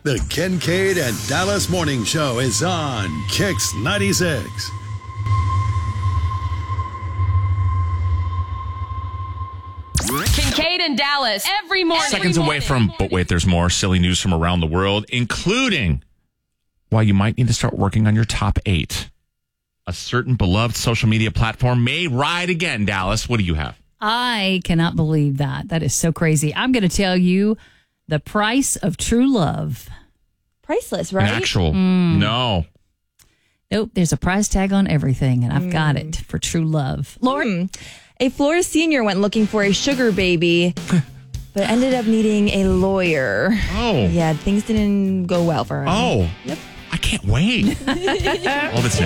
The Kincaid and Dallas Morning Show is on Kix 96. Kincaid and Dallas every morning. Seconds away from, but wait, there's more silly news from around the world, including why you might need to start working on your top 8. A certain beloved social media platform may ride again, Dallas. What do you have? I cannot believe that. That is so crazy. I'm going to tell you the price of true love. Priceless, right? An actual, no. Nope, there's a price tag on everything, and I've got it for true love. Lauren? A Florida senior went looking for a sugar baby, but ended up needing a lawyer. Oh. Yeah, things didn't go well for him. Oh. Yep. I can't wait. All that's next.